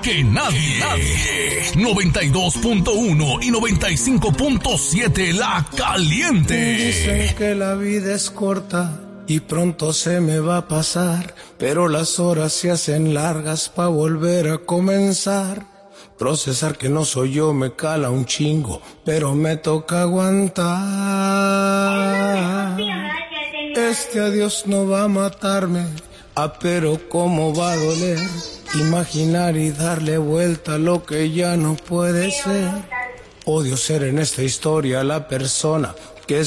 que nadie. 92.1 y 95.7 La Caliente. Dicen que la vida es corta y pronto se me va a pasar, pero las horas se hacen largas pa' volver a comenzar. Procesar que no soy yo me cala un chingo, pero me toca aguantar. Este adiós no va a matarme, pero cómo va a doler. Imaginar y darle vuelta a lo que ya no puede ser. Odio ser en esta historia la persona